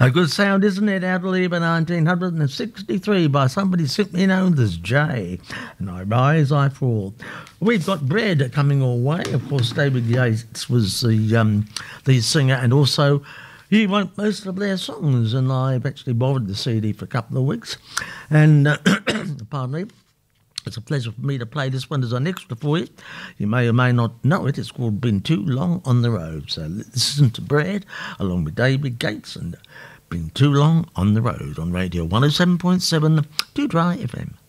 A good sound, isn't it? Out of Liebe 1963 by somebody simply known as Jay. And I rise, I fall. We've got Bread coming our way. Of course, David Yates was the singer, and also he wrote most of their songs, and I've actually borrowed the CD for a couple of weeks. And, pardon me, it's a pleasure for me to play this one as an extra for you. You may or may not know it. It's called Been Too Long on the Road. So listen to Bread along with David Gates and Been Too Long on the Road on Radio 107.7 2 Dry FM.